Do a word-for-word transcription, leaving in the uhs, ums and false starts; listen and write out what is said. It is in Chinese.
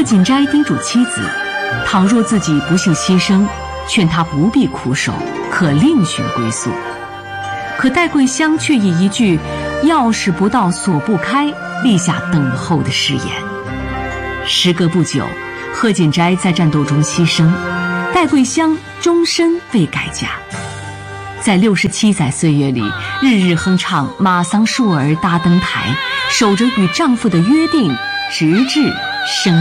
贺锦斋叮嘱妻子，倘若自己不幸牺牲，劝他不必苦守，可另寻归宿。可戴桂香却以一句“钥匙不到锁不开”立下等候的誓言。时隔不久，贺锦斋在战斗中牺牲，戴桂香终身未改嫁。在六十七载岁月里，日日哼唱《马桑树儿搭灯台》，守着与丈夫的约定，直至生